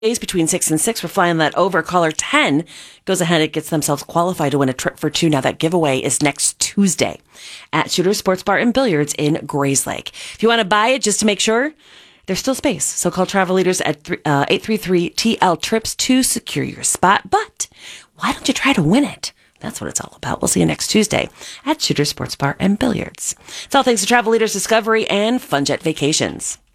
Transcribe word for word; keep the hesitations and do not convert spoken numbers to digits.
Days between six and six, we're flying that over. Caller ten goes ahead and gets themselves qualified to win a trip for two. Now that giveaway is next Tuesday at Shooter Sports Bar and Billiards in Grayslake. If you want to buy it, just to make sure, there's still space. So call Travel Leaders at eight three three T L Trips to secure your spot. But why don't you try to win it? That's what it's all about. We'll see you next Tuesday at Shooter Sports Bar and Billiards. It's all thanks to Travel Leaders Discovery and FunJet Vacations.